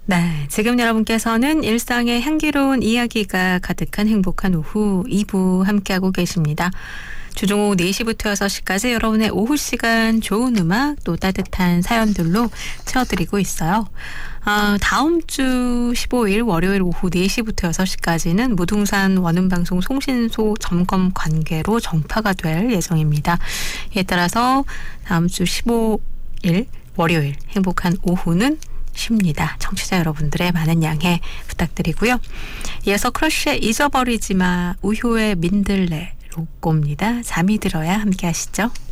네, 지금 여러분께서는 일상의 향기로운 이야기가 가득한 행복한 오후 2부 함께하고 계십니다. 주중 오후 4시부터 6시까지 여러분의 오후 시간 좋은 음악 또 따뜻한 사연들로 채워드리고 있어요. 다음 주 15일 월요일 오후 4시부터 6시까지는 무등산 원음방송 송신소 점검 관계로 정파가 될 예정입니다. 이에 따라서 다음 주 15일 월요일 행복한 오후는 쉽니다. 청취자 여러분들의 많은 양해 부탁드리고요. 이어서 크러쉬의 잊어버리지마, 우효의 민들레 로꼬입니다. 잠이 들어야 함께 하시죠.